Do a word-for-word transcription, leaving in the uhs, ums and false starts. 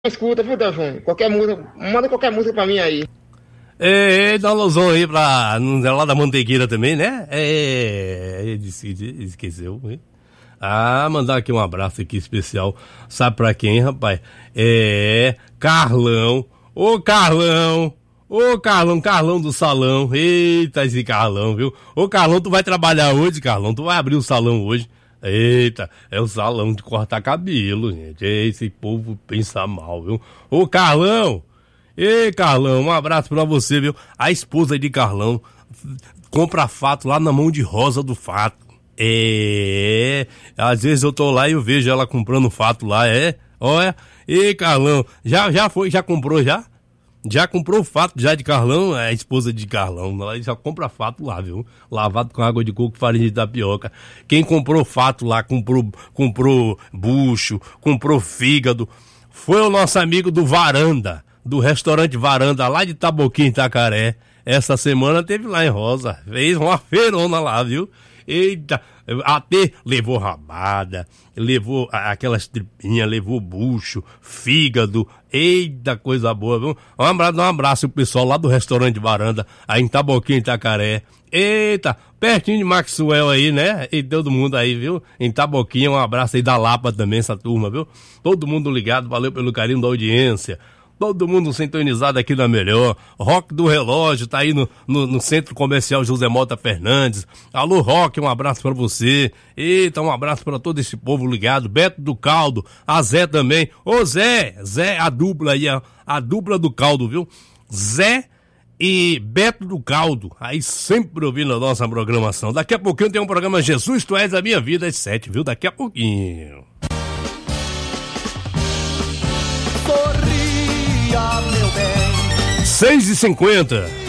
escuta, viu, Delfim? Qualquer música, manda qualquer música pra mim aí. É, dá um alusão aí pra, lá da Mantequeira também, né? É, esqueceu, hein? Ah, mandar aqui um abraço aqui especial, sabe pra quem, rapaz? É, Carlão, ô Carlão, ô Carlão, Carlão do salão, eita esse Carlão, viu? Ô Carlão, tu vai trabalhar hoje, Carlão, tu vai abrir o salão hoje. Eita, é o salão de cortar cabelo, gente. Esse povo pensa mal, viu? Ô, Carlão! Ei, Carlão, um abraço pra você, viu? A esposa de Carlão compra fato lá na mão de Rosa do Fato. É, às vezes eu tô lá e eu vejo ela comprando fato lá, é? Olha, ei, Carlão, já, já foi, já comprou já? Já comprou o fato já de Carlão, é a esposa de Carlão, ela já compra fato lá, viu? Lavado com água de coco e farinha de tapioca. Quem comprou fato lá, comprou, comprou bucho, comprou fígado, foi o nosso amigo do Varanda, do restaurante Varanda, lá de Taboquim, Itacaré. Essa semana teve lá em Rosa, fez uma feirona lá, viu? Eita, até levou rabada, levou aquelas tripinhas, levou bucho, fígado, eita, coisa boa, viu? Um abraço, um abraço pro pessoal lá do restaurante Varanda, aí em Taboquim, Itacaré. Eita, pertinho de Maxwell aí, né? E todo mundo aí, viu? Em Taboquim, um abraço aí da Lapa também, essa turma, viu? Todo mundo ligado, valeu pelo carinho da audiência. Todo mundo sintonizado aqui na melhor. Rock do Relógio tá aí no, no, no Centro Comercial José Mota Fernandes. Alô, Rock, um abraço pra você. Eita, um abraço pra todo esse povo ligado. Beto do Caldo, a Zé também. Ô Zé, Zé, a dupla aí, a, a dupla do Caldo, viu? Zé e Beto do Caldo, aí sempre ouvindo a nossa programação. Daqui a pouquinho tem um programa Jesus, Tu És a Minha Vida, às sete, viu? Daqui a pouquinho. Sorria, meu bem. seis e cinquenta.